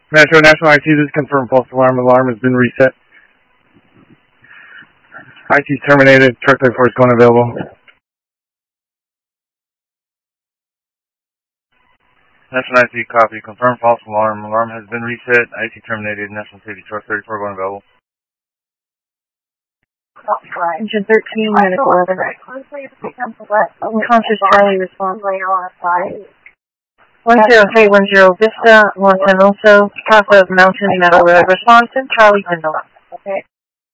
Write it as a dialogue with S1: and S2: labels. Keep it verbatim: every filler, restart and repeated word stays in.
S1: Metro National I T, this is confirmed false alarm. Alarm has been reset. I T is terminated. Truck thirty-four is going available.
S2: National I T, copy. Confirmed false alarm. Alarm has been reset. I T terminated. National City, truck thirty-four going available.
S3: Engine thirteen, medical over. Unconscious Charlie response. one zero three one zero Vista, Montanoso, top of Mountain Metal Road. Response in Charlie Window. Okay.